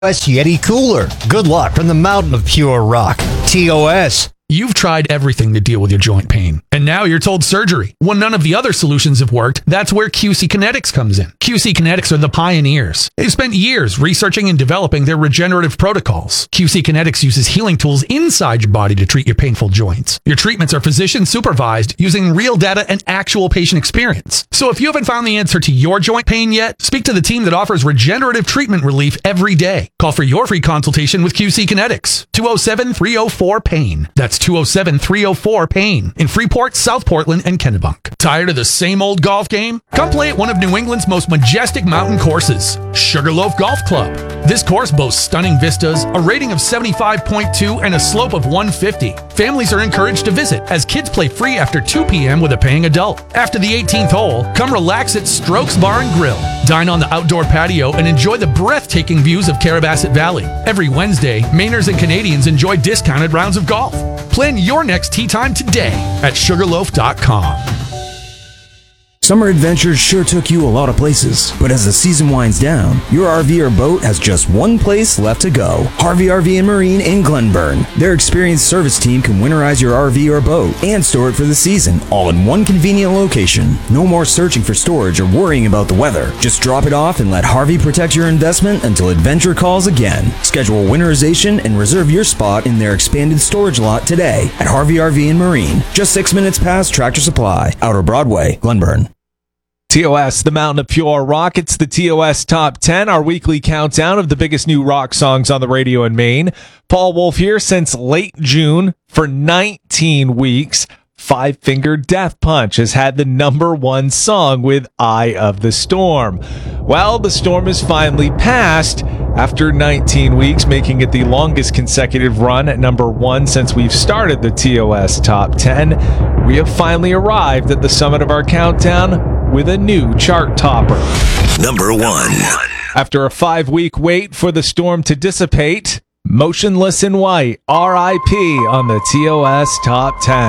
Yeti Cooler. Good luck from the mountain of pure rock. TOS. You've tried everything to deal with your joint pain, and now you're told surgery. When none of the other solutions have worked, that's where QC Kinetics comes in. QC Kinetics are the pioneers. They've spent years researching and developing their regenerative protocols. QC Kinetics uses healing tools inside your body to treat your painful joints. Your treatments are physician supervised using real data and actual patient experience. So if you haven't found the answer to your joint pain yet, speak to the team that offers regenerative treatment relief every day. Call for your free consultation with QC Kinetics. 207-304-PAIN. That's 207-304-PAIN in Freeport, South Portland, and Kennebunk. Tired of the same old golf game? Come play at one of New England's most majestic mountain courses, Sugarloaf Golf Club. This course boasts stunning vistas, a rating of 75.2, and a slope of 150. Families are encouraged to visit, as kids play free after 2 p.m. with a paying adult. After the 18th hole, come relax at Strokes Bar and Grill. Dine on the outdoor patio and enjoy the breathtaking views of Carrabassett Valley. Every Wednesday, Mainers and Canadians enjoy discounted rounds of golf. Plan your next tee time today at sugarloaf.com. Summer adventures sure took you a lot of places, but as the season winds down, your RV or boat has just one place left to go. Harvey RV and Marine in Glenburn. Their experienced service team can winterize your RV or boat and store it for the season, all in one convenient location. No more searching for storage or worrying about the weather. Just drop it off and let Harvey protect your investment until adventure calls again. Schedule winterization and reserve your spot in their expanded storage lot today at Harvey RV and Marine, just 6 minutes past Tractor Supply, Outer Broadway, Glenburn. TOS, the Mountain of Pure Rock. It's the TOS Top 10, our weekly countdown of the biggest new rock songs on the radio in Maine. Paul Wolf here since late June for 19 weeks. Five Finger Death Punch has had the #1 song with Eye of the Storm. Well, the storm is finally passed after 19 weeks, making it the longest consecutive run at #1 since we've started the TOS Top 10. We have finally arrived at the summit of our countdown with a new chart topper. #1. After a 5-week wait for the storm to dissipate, Motionless in White, R.I.P. on the TOS Top 10.